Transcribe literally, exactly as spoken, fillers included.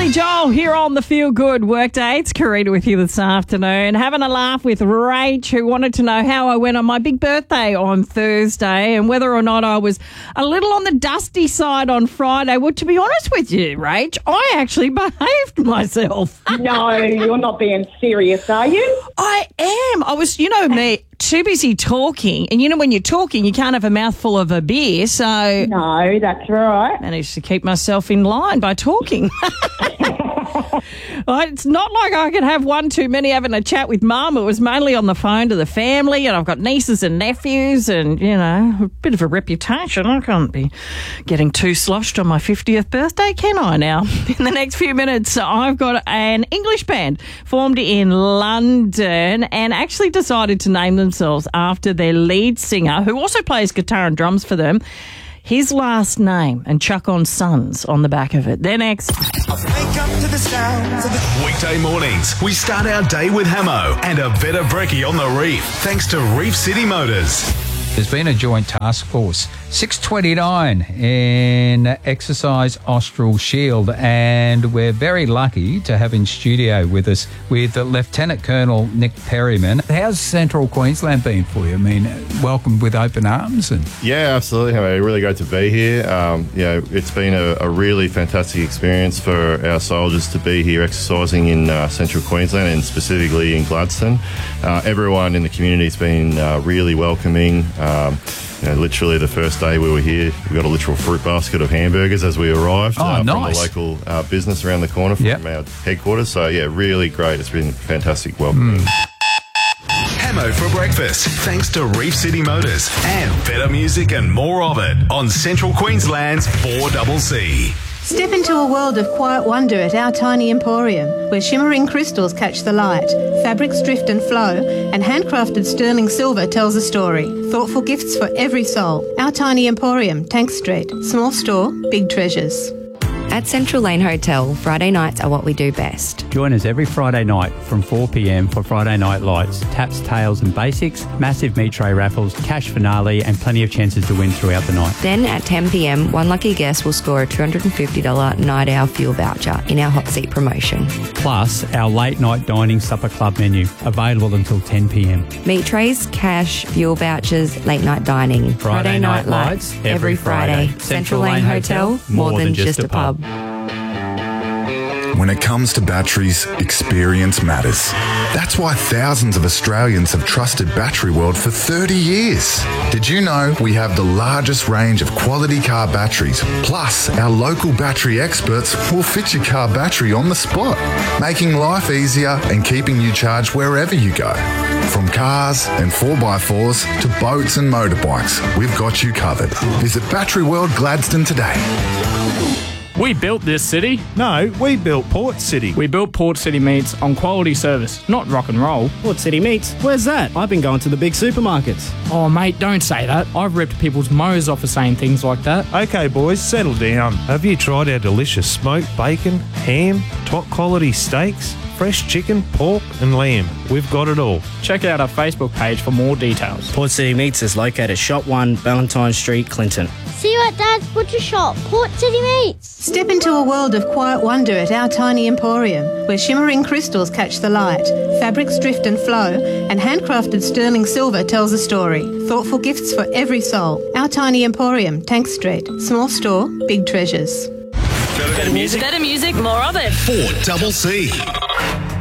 Billy Joel here on the Feel Good Workday. It's Karina with you this afternoon. Having a laugh with Rach, who wanted to know how I went on my big birthday on Thursday and whether or not I was a little on the dusty side on Friday. Well, to be honest with you, Rach, I actually behaved myself. No, you're not being serious, are you? I am. I was, you know me, too busy talking. And you know when you're talking, you can't have a mouthful of a beer. So No, that's right. managed to keep myself in line by talking. Well, it's not like I could have one too many having a chat with Mum. It was mainly on the phone to the family, and I've got nieces and nephews and, you know, a bit of a reputation. I can't be getting too sloshed on my fiftieth birthday, can I now? In the next few minutes, I've got an English band formed in London and actually decided to name themselves after their lead singer, who also plays guitar and drums for them. His last name, and chuck on Sons on the back of it. They're next. Wake up to the sounds of the weekday mornings. We start our day with Hamo and a better brekkie on the reef, thanks to Reef City Motors. There's been a joint task force, six twenty-nine in Exercise Austral Shield, and we're very lucky to have in studio with us with Lieutenant Colonel Nick Perryman. How's Central Queensland been for you? I mean, welcomed with open arms. And Yeah, absolutely. I mean, really great to be here. Um, you know, it's been a, a really fantastic experience for our soldiers to be here exercising in uh, Central Queensland and specifically in Gladstone. Uh, everyone in the community's been uh, really welcoming. Um, you know, literally the first day we were here, we got a literal fruit basket of hamburgers as we arrived Oh, uh, nice. from the local uh, business around the corner from Yep. our headquarters. So, yeah, really great. It's been fantastic welcoming. Hamo for breakfast, thanks to Reef City Motors and better music and more of it on Central Queensland's four C C. Step into a world of quiet wonder at our tiny emporium, where shimmering crystals catch the light, fabrics drift and flow, and handcrafted sterling silver tells a story. Thoughtful gifts for every soul. Our tiny emporium, Tank Street. Small store, big treasures. At Central Lane Hotel, Friday nights are what we do best. Join us every Friday night from four p.m. for Friday Night Lights, taps, tails and basics, massive meat tray raffles, cash finale and plenty of chances to win throughout the night. Then at ten p.m, one lucky guest will score a two hundred fifty dollars night hour fuel voucher in our hot seat promotion. Plus our late night dining supper club menu, available until ten p.m. Meat trays, cash, fuel vouchers, late night dining. Friday Night Lights, every Friday. Central Lane Hotel, more than just a pub. When it comes to batteries, experience matters. That's why thousands of Australians have trusted Battery World for thirty years. Did you know we have the largest range of quality car batteries? Plus, our local battery experts will fit your car battery on the spot, making life easier and keeping you charged wherever you go. From cars and four by fours to boats and motorbikes, we've got you covered. Visit Battery World Gladstone today. We built this city. No, we built Port City. We built Port City Meats on quality service, not rock and roll. Port City Meats? Where's that? I've been going to the big supermarkets. Oh, mate, don't say that. I've ripped people's mows off for saying things like that. Okay, boys, settle down. Have you tried our delicious smoked bacon, ham, top quality steaks, fresh chicken, pork and lamb? We've got it all. Check out our Facebook page for more details. Port City Meats is located Shop one, Valentine Street, Clinton. See you at Dad's Butcher Shop, Port City Meats. Step into a world of quiet wonder at our tiny emporium, where shimmering crystals catch the light, fabrics drift and flow, and handcrafted sterling silver tells a story. Thoughtful gifts for every soul. Our tiny emporium, Tank Street. Small store, big treasures. Better music. Better music, more of it. four C C.